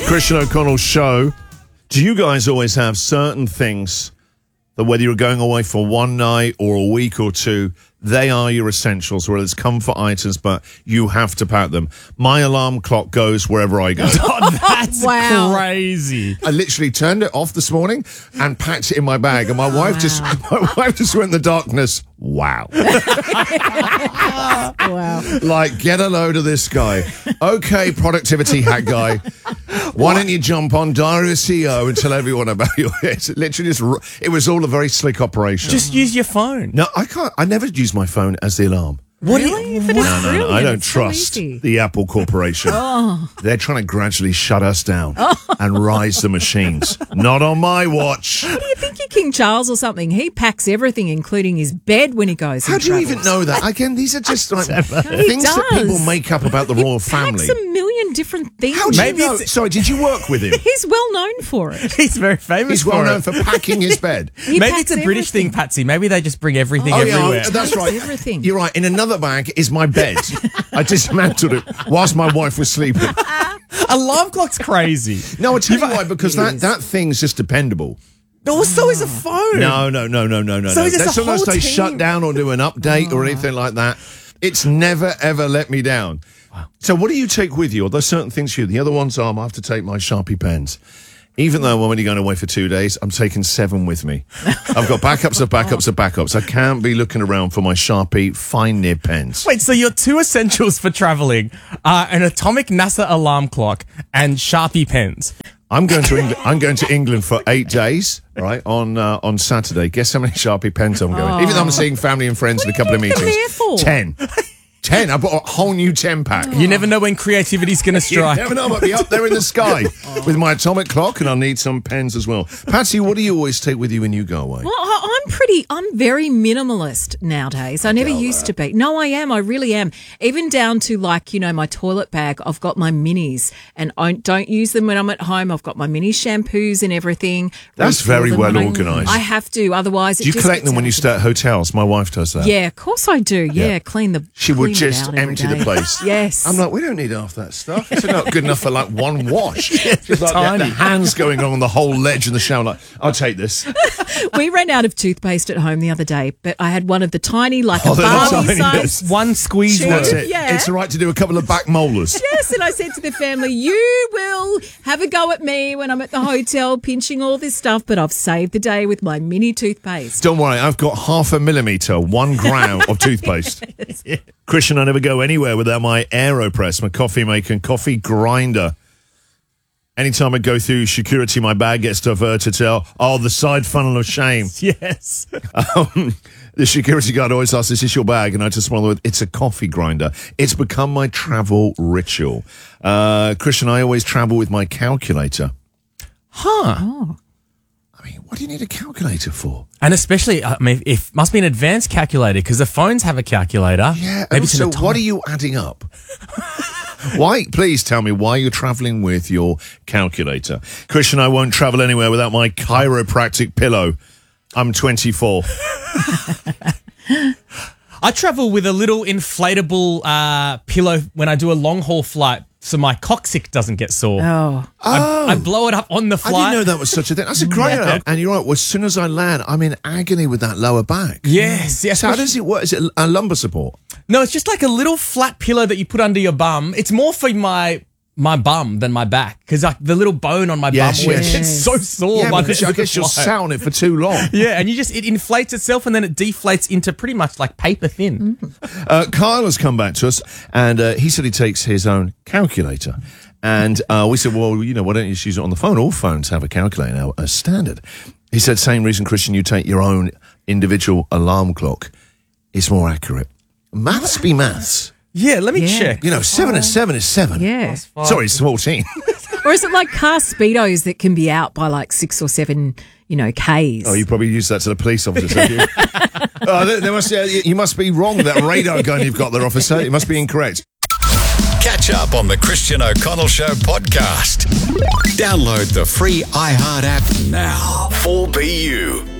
Christian O'Connell Show. Do you guys always have certain things that whether you're going away for one night or a week or two, they are your essentials, whether it's comfort items, but you have to pack them? My alarm clock goes wherever I go. Oh, that's Wow. crazy. I literally turned it off this morning and packed it in my bag, and my wife just went in the darkness. Wow. Wow. Like, get a load of this guy. Okay, productivity hack guy. Why don't you jump on Diary of a CEO and tell everyone about your hits? It literally it was all a very slick operation. Just use your phone. No, I can't. I never use my phone as the alarm. What do Really? you, But it's brilliant. I don't It's so trust easy. the Apple Corporation. They're trying to gradually shut us down and rise the machines. Not on my watch. What do you think you're King Charles or something? He packs everything, including his bed, when he goes. How and do you even travels. know that? Again, these are just like things that does. people make up about the royal family. Packs a million different things. How do Maybe you know? it's- Sorry, did you work with him? He's well known for it. He's very famous He's for well known it. for packing his bed. He Maybe packs it's a British everything. thing, Patsy. Maybe they just bring everything Oh, everywhere. yeah, that's right. Everything. You're right. In another bag is my bed. I dismantled it whilst my wife was sleeping. Alarm clock's crazy. No, I tell you why, because that thing's just dependable. No, so is a phone. No. So is this a Sometimes whole they team? shut down or do an update or anything like that. It's never, ever let me down. So what do you take with you? Are there certain things you... The other ones are I have to take my Sharpie pens. Even though I'm only going away for 2 days, I'm taking 7 with me. I've got backups of backups of backups. I can't be looking around for my Sharpie fine nib pens. Wait, so your two essentials for traveling are an atomic NASA alarm clock and Sharpie pens. I'm going to England. I'm going to England for 8 days, right? On Saturday. Guess how many Sharpie pens I'm going? Even though I'm seeing family and friends in a couple of you think meetings. they're there for? 10. 10. I bought a whole new 10 pack. You never know when creativity's going to You strike. never know. I'll be up there in the sky with my atomic clock, and I'll need some pens as well. Patsy, what do you always take with you when you go away? Well, I'm very minimalist nowadays. I never used to be. No, I am. I really am. Even down to my toilet bag. I've got my minis and I don't use them when I'm at home. I've got my mini shampoos and everything. That's Refill very them well when organised. I have to. Otherwise, Do you collect them when you stay at hotels? My wife does that. Yeah, of course I do. Yeah, clean the. She would clean it just out every empty the day. place. Yes. I'm like, we don't need half that stuff. It's not good enough for like one wash. Just like tiny. the hands going on the whole ledge in the shower. Like, I'll take this. We ran out of toothpaste at home the other day, but I had one of the tiny, like a Oh, the Barbie tiny size. One squeeze Sure. word. That's it. Yeah. It's all right to do a couple of back molars. Yes, and I said to the family, you will have a go at me when I'm at the hotel pinching all this stuff, but I've saved the day with my mini toothpaste. Don't worry, I've got 0.5 millimetre, 1 gram of toothpaste. Christian, I never go anywhere without my AeroPress, my coffee maker and coffee grinder. Anytime I go through security, my bag gets diverted to, the side funnel of shame. Yes. The security guard always asks, is this your bag? And I just smile with, it's a coffee grinder. It's become my travel ritual. Christian, I always travel with my calculator. Huh. I mean, what do you need a calculator for? And especially, it must be an advanced calculator because the phones have a calculator. Yeah, Maybe it's an so atomic. what are you adding up? Why? Please tell me why you're travelling with your calculator. Christian, I won't travel anywhere without my chiropractic pillow. I'm 24. I travel with a little inflatable pillow when I do a long haul flight so my coccyx doesn't get sore. Oh. I blow it up on the I flight. didn't know that was such a thing. That's a great idea. And you're right, well, as soon as I land, I'm in agony with that lower back. Yes. So how does it work? Is it a lumbar support? No, it's just like a little flat pillow that you put under your bum. It's more for my bum than my back because like the little bone on my Yes, bum yes. gets so sore. Yeah, by because the I guess you're flight. sat on it for too long. Yeah, and it inflates itself and then it deflates into pretty much like paper thin. Kyle has come back to us and he said he takes his own calculator. And we said, well, why don't you just use it on the phone? All phones have a calculator now as standard. He said, same reason, Christian, you take your own individual alarm clock. It's more accurate. Maths be maths. Yeah, let me Yeah. check. 7 and 7 is 7. Yeah. Sorry, it's 14. Or is it like car speedos that can be out by like 6 or 7, Ks? Oh, you probably use that to the police officers, have you? You must be wrong, that radar gun you've got there, officer. It must be incorrect. Catch up on the Christian O'Connell Show podcast. Download the free iHeart app now. 4BU.